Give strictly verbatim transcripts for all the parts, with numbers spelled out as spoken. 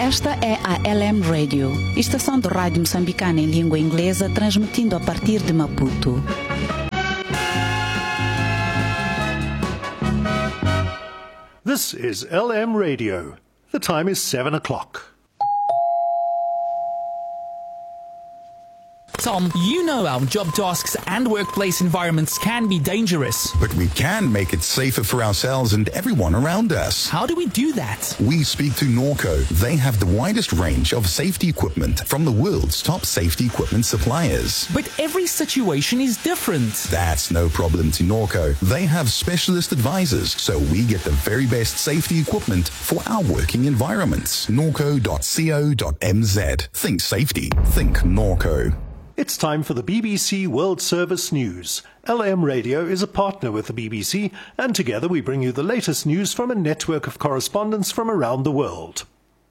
Esta é a L M Radio, estação de rádio moçambicana em língua inglesa, transmitindo a partir de Maputo. This is L M Radio. The time is seven o'clock. Tom, you know our job tasks and workplace environments can be dangerous. But we can make it safer for ourselves and everyone around us. How do we do that? We speak to Norco. They have the widest range of safety equipment from the world's top safety equipment suppliers. But every situation is different. That's no problem to Norco. They have specialist advisors, so we get the very best safety equipment for our working environments. norco dot co dot m z. Think safety. Think Norco. It's time for the B B C World Service News. L M Radio is a partner with the B B C, and together we bring you the latest news from a network of correspondents from around the world.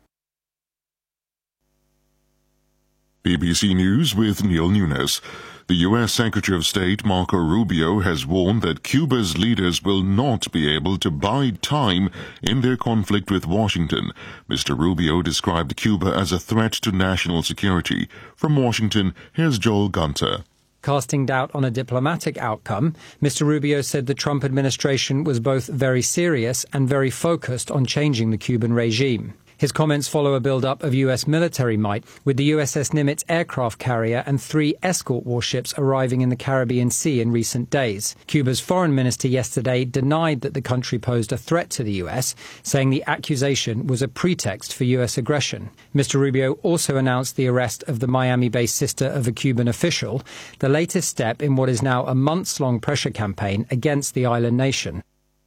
B B C News with Neil Nunes. The U S Secretary of State Marco Rubio has warned that Cuba's leaders will not be able to buy time in their conflict with Washington. Mister Rubio described Cuba as a threat to national security. From Washington, here's Joel Gunter. Casting doubt on a diplomatic outcome, Mister Rubio said the Trump administration was both very serious and very focused on changing the Cuban regime. His comments follow a build-up of U S military might, with the U S S Nimitz aircraft carrier and three escort warships arriving in the Caribbean Sea in recent days. Cuba's foreign minister yesterday denied that the country posed a threat to the U S, saying the accusation was a pretext for U S aggression. Mister Rubio also announced the arrest of the Miami-based sister of a Cuban official, the latest step in what is now a months-long pressure campaign against the island nation.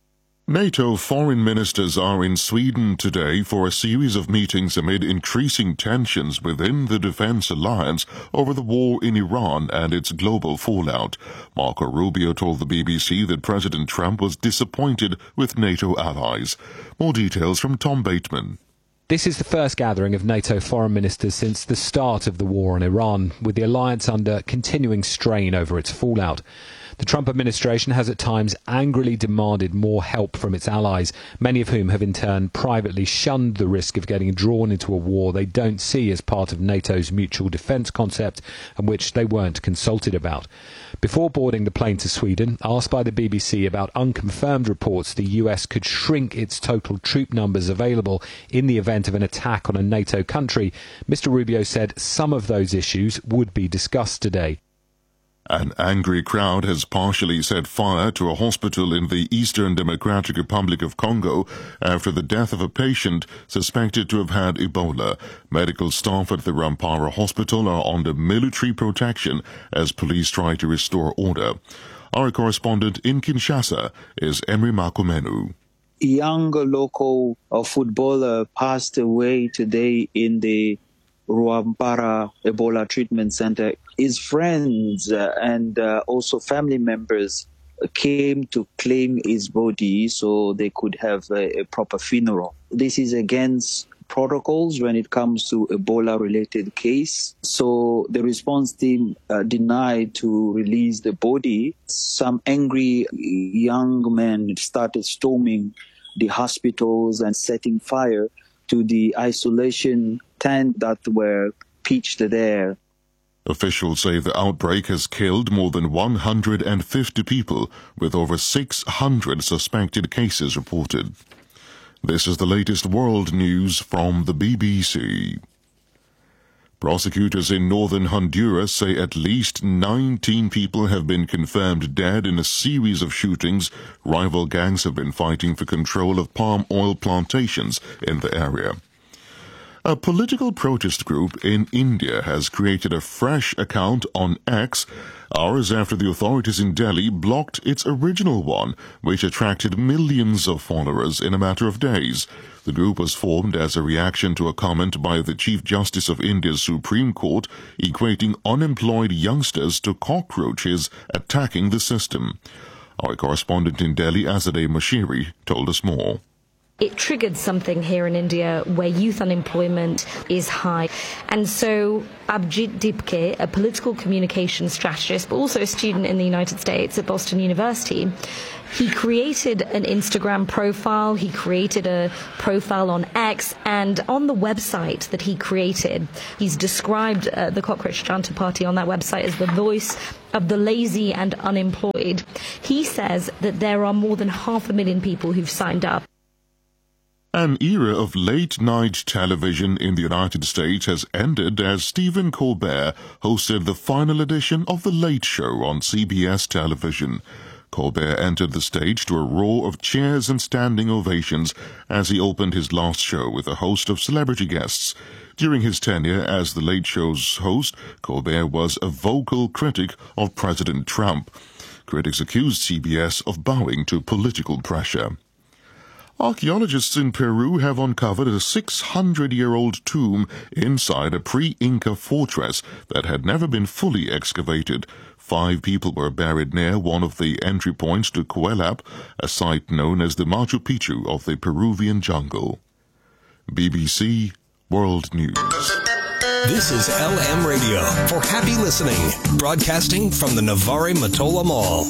NATO foreign ministers are in Sweden today for a series of meetings amid increasing tensions within the defense alliance over the war in Iran and its global fallout. Marco Rubio told the B B C that President Trump was disappointed with NATO allies. More details from Tom Bateman. This is the first gathering of NATO foreign ministers since the start of the war in Iran, with the alliance under continuing strain over its fallout. The Trump administration has at times angrily demanded more help from its allies, many of whom have in turn privately shunned the risk of getting drawn into a war they don't see as part of NATO's mutual defence concept and which they weren't consulted about. Before boarding the plane to Sweden, asked by the B B C about unconfirmed reports the U S could shrink its total troop numbers available in the event of an attack on a NATO country, Mister Rubio said some of those issues would be discussed today. An angry crowd has partially set fire to a hospital in the Eastern Democratic Republic of Congo after the death of a patient suspected to have had Ebola. Medical staff at the Rampara Hospital are under military protection as police try to restore order. Our correspondent in Kinshasa is Emery Makumenu. A young local footballer passed away today in the Rwampara Ebola Treatment Center. His friends uh, and uh, also family members came to claim his body so they could have a, a proper funeral. This is against protocols when it comes to Ebola-related case. So the response team uh, denied to release the body. Some angry young men started storming the hospitals and setting fire to the isolation tent that were pitched there. Officials say the outbreak has killed more than one hundred fifty people, with over six hundred suspected cases reported. This is the latest world news from the B B C. Prosecutors in northern Honduras say at least nineteen people have been confirmed dead in a series of shootings. Rival gangs have been fighting for control of palm oil plantations in the area. A political protest group in India has created a fresh account on X, hours after the authorities in Delhi blocked its original one, which attracted millions of followers in a matter of days. The group was formed as a reaction to a comment by the Chief Justice of India's Supreme Court equating unemployed youngsters to cockroaches attacking the system. Our correspondent in Delhi, Azadeh Mashiri, told us more. It triggered something here in India where youth unemployment is high. And so Abhijit Dipke, a political communications strategist, but also a student in the United States at Boston University, he created an Instagram profile, he created a profile on X, and on the website that he created, he's described uh, the Cockroach Janta Party on that website as the voice of the lazy and unemployed. He says that there are more than half a million people who've signed up. An era of late-night television in the United States has ended as Stephen Colbert hosted the final edition of The Late Show on C B S television. Colbert entered the stage to a roar of cheers and standing ovations as he opened his last show with a host of celebrity guests. During his tenure as The Late Show's host, Colbert was a vocal critic of President Trump. Critics accused C B S of bowing to political pressure. Archaeologists in Peru have uncovered a six hundred year old tomb inside a pre-Inca fortress that had never been fully excavated. Five people were buried near one of the entry points to Cuelap, a site known as the Machu Picchu of the Peruvian jungle. B B C World News. This is L M Radio for happy listening, broadcasting from the Navarre Matola Mall.